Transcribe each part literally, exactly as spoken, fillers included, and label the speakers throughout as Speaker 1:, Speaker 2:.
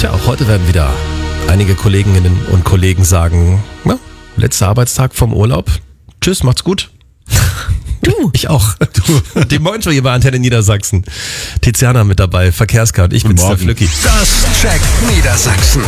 Speaker 1: Tja, auch heute werden wieder einige Kolleginnen und Kollegen sagen, na, letzter Arbeitstag vom Urlaub. Tschüss, macht's gut.
Speaker 2: Du.
Speaker 1: Ich auch. Du. Die Moin Show hier bei Antenne Niedersachsen. Tiziana mit dabei, Verkehrscar und ich bin's, der Flücki.
Speaker 3: Das checkt Niedersachsen.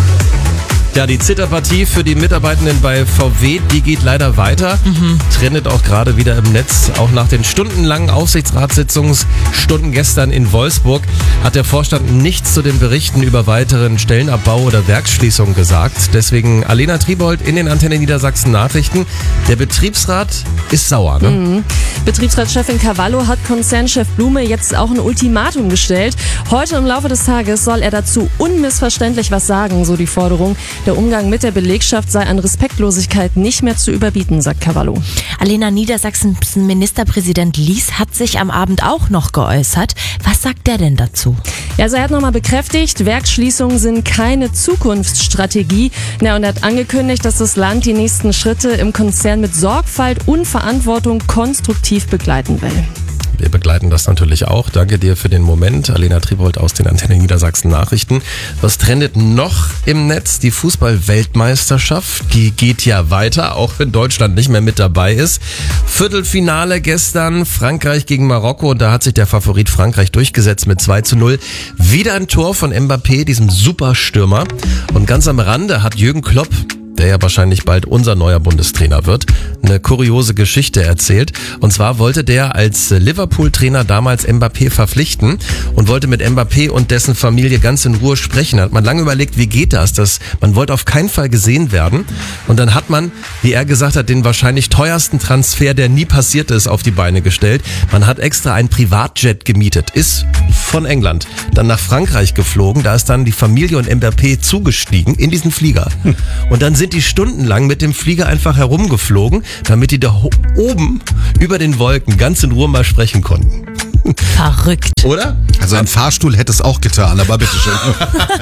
Speaker 1: Ja, die Zitterpartie für die Mitarbeitenden bei V W, die geht leider weiter. Mhm. Trendet auch gerade wieder im Netz. Auch nach den stundenlangen Aufsichtsratssitzungsstunden gestern in Wolfsburg hat der Vorstand nichts zu den Berichten über weiteren Stellenabbau oder Werksschließungen gesagt. Deswegen Alena Triebold in den Antenne Niedersachsen Nachrichten. Der Betriebsrat ist sauer, ne?
Speaker 2: Mhm. Betriebsratschefin Cavallo hat Konzernchef Blume jetzt auch ein Ultimatum gestellt. Heute im Laufe des Tages soll er dazu unmissverständlich was sagen, so die Forderung. Der Umgang mit der Belegschaft sei an Respektlosigkeit nicht mehr zu überbieten, sagt Cavallo.
Speaker 4: Alena, Niedersachsens Ministerpräsident Lies hat sich am Abend auch noch geäußert. Was sagt der denn dazu?
Speaker 2: Ja, also er hat nochmal bekräftigt, Werksschließungen sind keine Zukunftsstrategie. Ja, und er hat angekündigt, dass das Land die nächsten Schritte im Konzern mit Sorgfalt und Verantwortung konstruktiv begleiten will.
Speaker 1: Wir begleiten das natürlich auch. Danke dir für den Moment. Alena Triebold aus den Antenne Niedersachsen Nachrichten. Was trendet noch im Netz? Die Fußball-Weltmeisterschaft. Die geht ja weiter, auch wenn Deutschland nicht mehr mit dabei ist. Viertelfinale gestern, Frankreich gegen Marokko. Und da hat sich der Favorit Frankreich durchgesetzt mit zwei zu null. Wieder ein Tor von Mbappé, diesem Superstürmer. Und ganz am Rande hat Jürgen Klopp, der ja wahrscheinlich bald unser neuer Bundestrainer wird, eine kuriose Geschichte erzählt. Und zwar wollte der als Liverpool-Trainer damals Mbappé verpflichten und wollte mit Mbappé und dessen Familie ganz in Ruhe sprechen. Hat man lange überlegt, wie geht das? das? Man wollte auf keinen Fall gesehen werden. Und dann hat man, wie er gesagt hat, den wahrscheinlich teuersten Transfer, der nie passiert ist, auf die Beine gestellt. Man hat extra ein Privatjet gemietet, ist von England dann nach Frankreich geflogen. Da ist dann die Familie und Mbappé zugestiegen in diesen Flieger. Und dann sind die stundenlang mit dem Flieger einfach herumgeflogen, damit die da oben über den Wolken ganz in Ruhe mal sprechen konnten.
Speaker 4: Verrückt.
Speaker 1: Oder?
Speaker 3: Also ein Fahrstuhl hätte es auch getan, aber bitteschön.